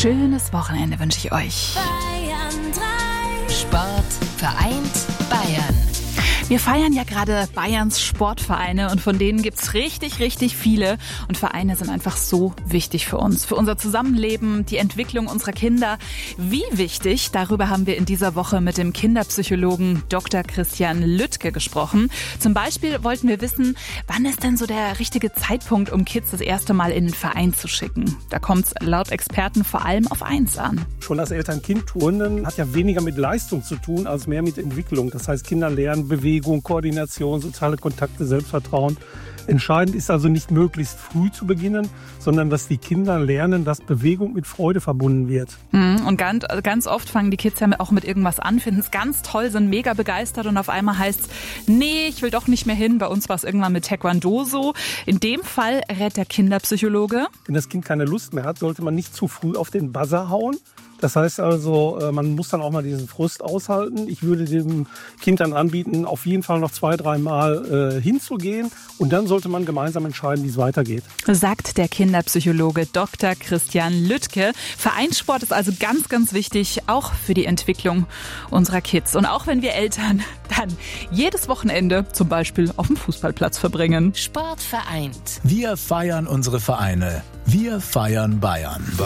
schönes Wochenende wünsche ich euch. Bayern 3. Sport vereint Bayern. Wir feiern ja gerade Bayerns Sportvereine und von denen gibt's richtig, richtig viele. Und Vereine sind einfach so wichtig für uns, für unser Zusammenleben, die Entwicklung unserer Kinder. Wie wichtig, darüber haben wir in dieser Woche mit dem Kinderpsychologen Dr. Christian Lüttke gesprochen. Zum Beispiel wollten wir wissen, wann ist denn so der richtige Zeitpunkt, um Kids das erste Mal in den Verein zu schicken? Da kommt's laut Experten vor allem auf eins an. Schon das Eltern-Kind-Turnen hat ja weniger mit Leistung zu tun, als mehr mit Entwicklung. Das heißt, Kinder lernen Bewegung, Koordination, soziale Kontakte, Selbstvertrauen. Entscheidend ist also nicht möglichst früh zu beginnen, sondern dass die Kinder lernen, dass Bewegung mit Freude verbunden wird. Und ganz oft fangen die Kids ja auch mit irgendwas an, finden es ganz toll, sind mega begeistert und auf einmal heißt es, nee, ich will doch nicht mehr hin. Bei uns war es irgendwann mit Taekwondo so. In dem Fall rät der Kinderpsychologe: Wenn das Kind keine Lust mehr hat, sollte man nicht zu früh auf den Buzzer hauen. Das heißt also, man muss dann auch mal diesen Frust aushalten. Ich würde dem Kind dann anbieten, auf jeden Fall noch 2-3 Mal hinzugehen. Und dann sollte man gemeinsam entscheiden, wie es weitergeht. Sagt der Kinderpsychologe Dr. Christian Lüttke. Vereinssport ist also ganz, ganz wichtig, auch für die Entwicklung unserer Kids. Und auch wenn wir Eltern dann jedes Wochenende zum Beispiel auf dem Fußballplatz verbringen. Sport vereint. Wir feiern unsere Vereine. Wir feiern Bayern.